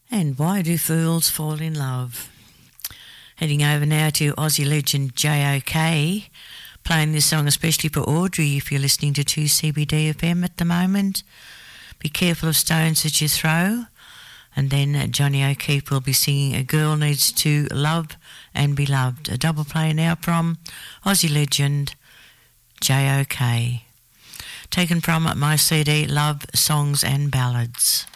And Why Do Fools Fall in Love? Heading over now to Aussie legend JOK, playing this song especially for Audrey if you're listening to 2CBD FM at the moment. Be careful of stones that you throw. And then Johnny O'Keefe will be singing A Girl Needs to Love and Be Loved. A double play now from Aussie legend JOK. Taken from my CD Love Songs and Ballads.